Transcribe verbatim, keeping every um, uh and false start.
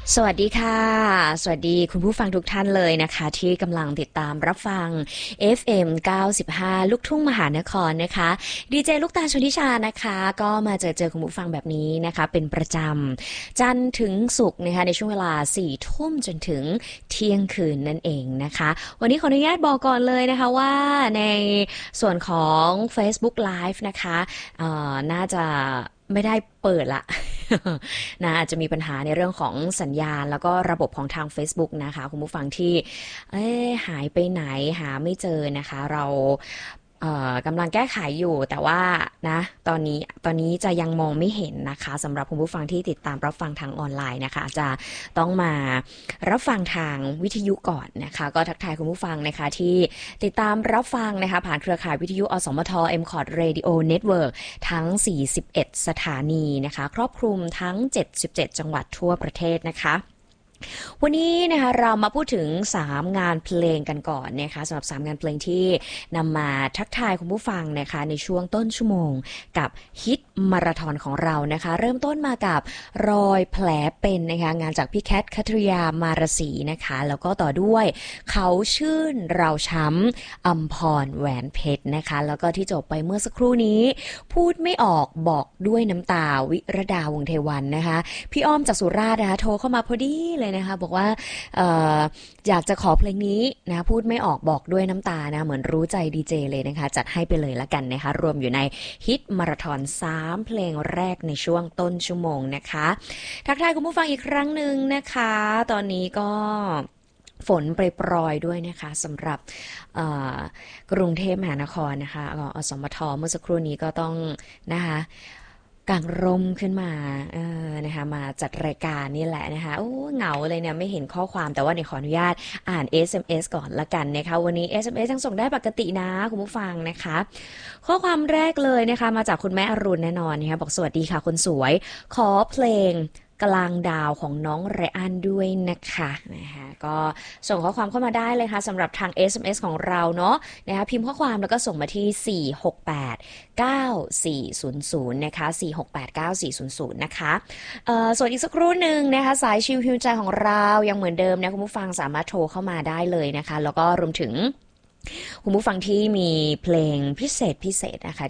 สวัสดีค่ะสวัสดีคุณผู้ฟังทุกท่านเลยนะคะที่กำลังติดตามรับฟัง เอฟ เอ็ม เก้าสิบห้า ลูกทุ่งมหานครนะคะดีเจลูกตาลชลทิชานะคะก็มาเจอเจอคุณผู้ฟังแบบนี้นะคะเป็นประจำจันทร์ถึงศุกร์นะคะในช่วงเวลาสี่ทุ่มจนถึงเที่ยงคืนนั่นเองนะคะวันนี้ขออนุญาตบอกก่อนเลยนะคะว่าในส่วนของ Facebook Live นะคะเอ่อน่าจะไม่ได้เปิดละ นะอาจจะมีปัญหาในเรื่องของสัญญาณแล้วก็ระบบของทาง Facebook นะคะคุณผู้ฟังที่เอ๊ะหายไปไหนหาไม่เจอนะคะเราเอ่อกำลังแก้ไขอยู่แต่ว่านะตอนนี้ตอนนี้จะยังมองไม่เห็นนะคะสำหรับคุณผู้ฟังที่ติดตามรับฟังทางออนไลน์นะคะจะต้องมารับฟังทางวิทยุก่อนนะคะก็ทักทายคุณผู้ฟังนะคะที่ติดตามรับฟังนะคะผ่านเครือข่ายวิทยุอสมท เอ็ม คอ ที Radio Network ทั้งสี่สิบเอ็ดสถานีนะคะครอบคลุมทั้งเจ็ดสิบเจ็ดจังหวัดทั่วประเทศนะคะวันนี้นะคะเรามาพูดถึงสามงานเพลงกันก่อนนะคะสำหรับสามงานเพลงที่นำมาทักทายคุณผู้ฟังนะคะในช่วงต้นชั่วโมงกับฮิตมาราธอนของเรานะคะเริ่มต้นมากับรอยแผลเป็นนะคะงานจากพี่แคทคัทริยามารสีนะคะแล้วก็ต่อด้วยเขาชื่นเราช้ำอัมพรแหวนเพชรนะคะแล้วก็ที่จบไปเมื่อสักครู่นี้พูดไม่ออกบอกด้วยน้ำตาวิรดาวงเทวันนะคะพี่อ้อมจากสุราษฎร์นะคะโทรเข้ามาพอดีเลยนะคะบอกว่าเอ่ออยากจะขอเพลงนี้นะพูดไม่ออกบอกด้วยน้ำตานะเหมือนรู้ใจดีเจเลยนะคะจัดให้ไปเลยละกันนะคะรวมอยู่ในฮิตมาราธอนสามเพลงแรกในช่วงต้นชั่วโมงนะคะทักทายคุณผู้ฟังอีกครั้งหนึ่งนะคะตอนนี้ก็ฝนปรอยๆด้วยนะคะสำหรับกรุงเทพมหานครนะคะอสมทเมื่อสักครู่นี้ก็ต้องนะคะกางร่มขึ้นมาเออนะคะมาจัดรายการนี่แหละนะคะโอ้เหงาเลยเนี่ยไม่เห็นข้อความแต่ว่าเนี่ยขออนุญาตอ่าน เอส เอ็ม เอส ก่อนละกันนะคะวันนี้ เอส เอ็ม เอส ยังส่งได้ปกตินะคุณผู้ฟังนะคะข้อความแรกเลยนะคะมาจากคุณแม่อรุณแน่นอนนะคะบอกสวัสดีค่ะคนสวยขอเพลงกลางดาวของน้องไรอันด้วยนะคะนะคะก็ส่งข้อความเข้ามาได้เลยค่ะสำหรับทาง เอส เอ็ม เอส ของเราเนาะนะคะพิมพ์ข้อความแล้วก็ส่งมาที่สี่ หก แปด เก้า สี่ ศูนย์ ศูนย์นะคะสี่ หก แปด เก้า สี่ ศูนย์ ศูนย์นะคะเอ่อส่วนอีกสักครู่หนึ่งนะคะสายชิลฮิวใจของเรายังเหมือนเดิมนะคุณผู้ฟังสามารถโทรเข้ามาได้เลยนะคะแล้วก็รวมถึงคุณผู้ฟังที่มีเพลงพิเศษพิเศษนะคะ